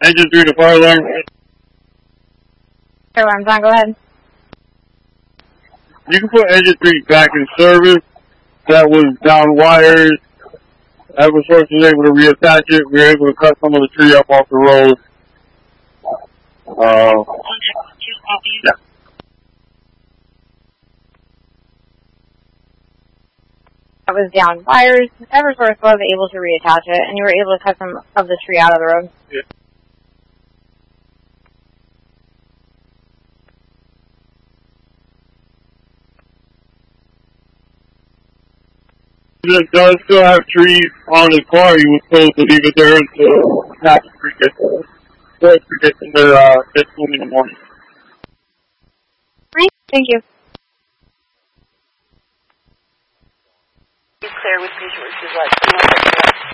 Engine 3 to fire alarm. Fire alarm's on, go ahead. You can put engine 3 back in service. That was down wires. Eversource was able to reattach it. We were able to cut some of the tree up off the road. Yeah. That was down wires. Eversource was able to reattach it, and you were able to cut some of the tree out of the road. Yeah. It does still have trees on his car. He was told to leave it there until next week. Gets in there, this in the morning. Right, thank you. Clear with visuals.